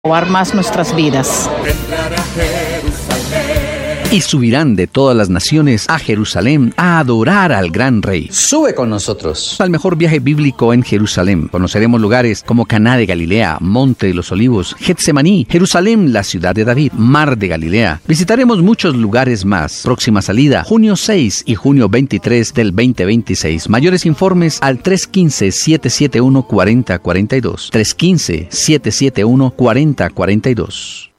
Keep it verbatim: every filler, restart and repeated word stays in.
más nuestras vidas. Y subirán de todas las naciones a Jerusalén a adorar al gran Rey. Sube con nosotros al mejor viaje bíblico en Jerusalén. Conoceremos lugares como Caná de Galilea, Monte de los Olivos, Getsemaní, Jerusalén, la ciudad de David, Mar de Galilea. Visitaremos muchos lugares más. Próxima salida, junio seis y junio veintitrés del veinte veintiséis. Mayores informes al tres uno cinco, siete siete uno, cuatro cero cuatro dos. tres uno cinco, siete siete uno, cuatro cero cuatro dos.